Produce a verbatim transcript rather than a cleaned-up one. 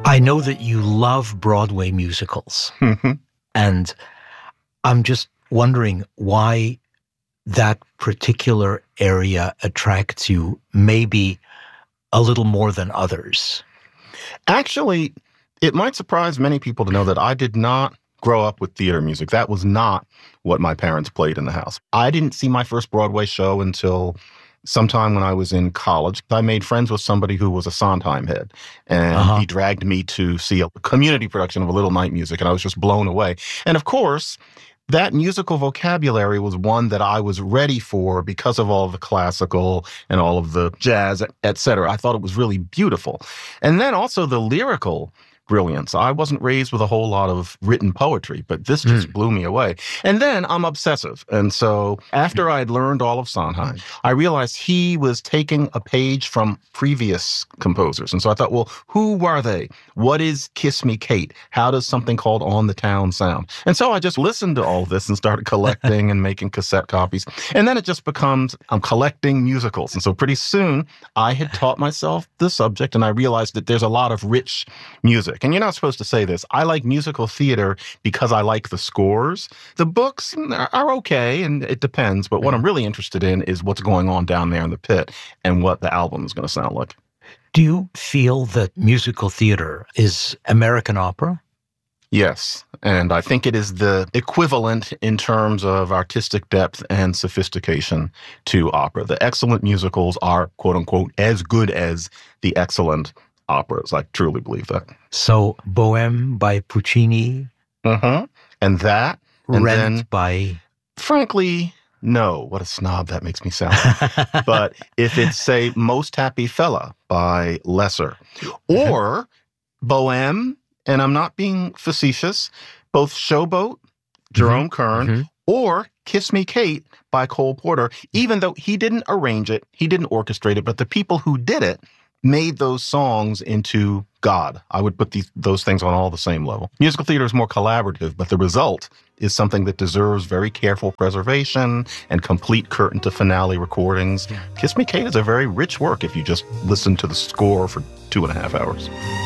I know that you love Broadway musicals, and I'm just wondering why that particular area attracts you maybe a little more than others. Actually, it might surprise many people to know that I did not grow up with theater music. That was not what my parents played in the house. I didn't see my first Broadway show until sometime when I was in college. I made friends with somebody who was a Sondheim head, and uh-huh. he dragged me to see a community production of A Little Night Music, and I was just blown away. And of course, that musical vocabulary was one that I was ready for because of all of the classical and all of the jazz, et cetera. I thought it was really beautiful. And then also the lyrical brilliance. I wasn't raised with a whole lot of written poetry, but this just mm. blew me away. And then I'm obsessive. And so after I had learned all of Sondheim, I realized he was taking a page from previous composers. And so I thought, well, who were they? What is Kiss Me, Kate? How does something called On the Town sound? And so I just listened to all of this and started collecting and making cassette copies. And then it just becomes, I'm collecting musicals. And so pretty soon I had taught myself the subject, and I realized that there's a lot of rich music. And you're not supposed to say this. I like musical theater because I like the scores. The books are okay, and it depends. But what I'm really interested in is what's going on down there in the pit and what the album is going to sound like. Do you feel that musical theater is American opera? Yes, and I think it is the equivalent in terms of artistic depth and sophistication to opera. The excellent musicals are, quote unquote, as good as the excellent operas. I truly believe that. So, Bohème by Puccini? Mm-hmm. And that. And Rent then, by... Frankly, no. What a snob that makes me sound. But if it's, say, Most Happy Fella by Lesser, or Bohème, and I'm not being facetious, both Showboat, Jerome mm-hmm. Kern, mm-hmm. or Kiss Me, Kate by Cole Porter, even though he didn't arrange it, he didn't orchestrate it, but the people who did it made those songs into God. I would put these, those things on all the same level. Musical theater is more collaborative, but the result is something that deserves very careful preservation and complete curtain to finale recordings. Yeah. Kiss Me, Kate is a very rich work if you just listen to the score for two and a half hours.